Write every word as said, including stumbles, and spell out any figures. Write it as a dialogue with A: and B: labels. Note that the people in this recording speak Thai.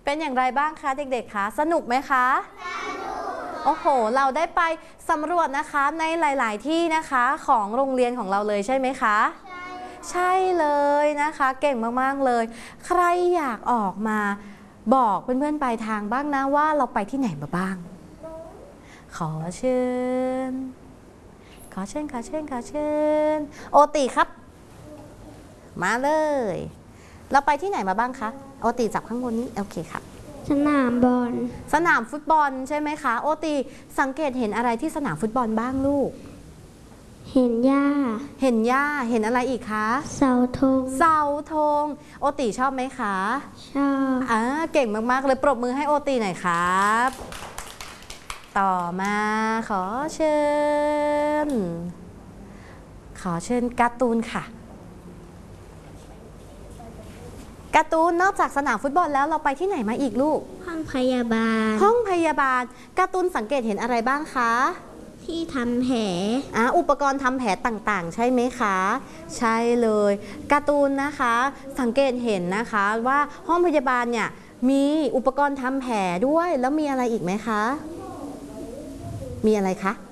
A: เป็นอย่างไรบ้างคะเด็กๆคะสนุกไหมคะสนุกโอ้โหเราได้ไปสำรวจนะคะในหลายๆที่นะคะของโรงเรียนของเราเลยใช่ไหมคะใช่ใช่เลยนะคะเก่งมากๆเลยใครอยากออกมาบอกเพื่อนๆปลายทางบ้างนะว่าเราไปที่ไหนมาบ้างขอเชิญขอเชิญขอเชิญขอเชิญโอติครับมาเลยเราไปที่ไหนมาบ้างคะโอติจับข้างบนนี้โอเคค่ะ
B: สนามบอล
A: สนามฟุตบอลใช่ไหมคะโอติสังเกตเห็นอะไรที่สนามฟุตบอลบ้างลูก
B: เห็นหญ้า
A: เห็นหญ้าเห็นอะไรอีกคะ
B: เสาธง
A: เสาธงโอติชอบไหมคะ
B: ชอบ
A: อ่าเก่งมากๆเลยปรบมือให้โอติหน่อยครับต่อมาขอเชิญขอเชิญการ์ตูนค่ะการ์ตูนนอกจากสนามฟุตบอลแล้วเราไปที่ไหนมาอีกลูก
B: ห้องพยาบาล
A: ห้องพยาบาลการ์ตูนสังเกตเห็นอะไรบ้างคะ
B: ที่ทำแผล
A: อ่าอุปกรณ์ทำแผลต่างๆใช่ไหมคะใช่เลยการ์ตูนนะคะสังเกตเห็นนะคะว่าห้องพยาบาลเนี่ยมีอุปกรณ์ทำแผลด้วยแล้วมีอะไรอีกไหมคะมีอะไรคะ